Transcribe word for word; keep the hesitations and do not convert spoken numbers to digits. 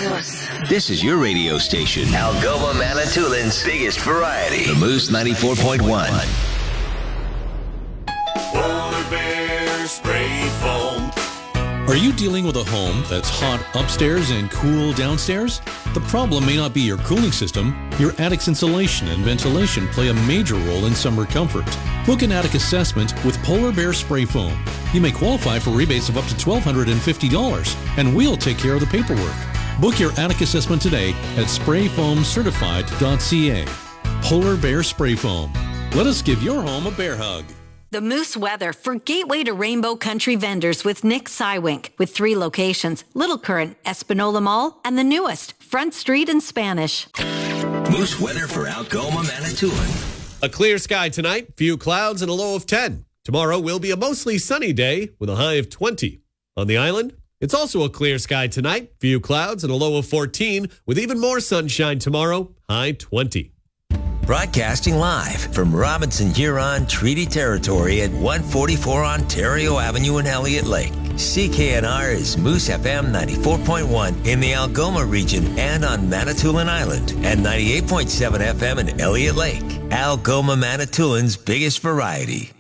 This is your radio station. Algoma, Manitoulин's biggest variety. The Moose ninety-four point one. Polar Bear Spray Foam. Are you dealing with a home that's hot upstairs and cool downstairs? The problem may not be your cooling system. Your attic's insulation and ventilation play a major role in summer comfort. Book an attic assessment with Polar Bear Spray Foam. You may qualify for rebates of up to one thousand two hundred fifty dollars, and we'll take care of the paperwork. Book your attic assessment today at spray foam certified dot c a. Polar Bear Spray Foam. Let us give your home a bear hug. The Moose weather for Gateway to Rainbow Country vendors with Nick Sywink, with three locations, Little Current, Espanola Mall, and the newest, Front Street in Spanish. Moose weather for Algoma, Manitoulin. A clear sky tonight, few clouds and a low of ten. Tomorrow will be a mostly sunny day with a high of twenty. On the island, it's also a clear sky tonight, few clouds and a low of fourteen, with even more sunshine tomorrow, high twenty. Broadcasting live from Robinson Huron Treaty Territory at one forty-four Ontario Avenue in Elliott Lake. C K N R is Moose F M ninety-four point one in the Algoma region and on Manitoulin Island, and ninety-eight point seven F M in Elliott Lake. Algoma, Manitoulin's biggest variety.